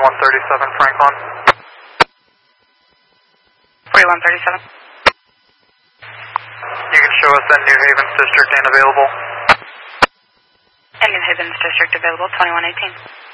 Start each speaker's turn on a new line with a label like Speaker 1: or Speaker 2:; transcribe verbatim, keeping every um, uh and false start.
Speaker 1: forty-one thirty-seven Franklin.
Speaker 2: forty-one thirty-seven.
Speaker 1: You can show us that New Havens District and available.
Speaker 2: And New Havens District available, twenty-one eighteen.